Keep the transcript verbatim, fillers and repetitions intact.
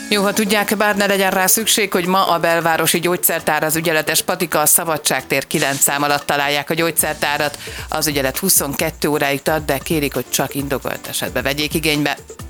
Jó, ha tudják, bár ne legyen rá szükség, hogy ma a belvárosi gyógyszertár, az ügyeletes patika, a Szabadságtér kilenc szám alatt találják a gyógyszertárat. Az ügyelet huszonkettő óráig tart, de kérik, hogy csak indokolt esetben vegyék igénybe.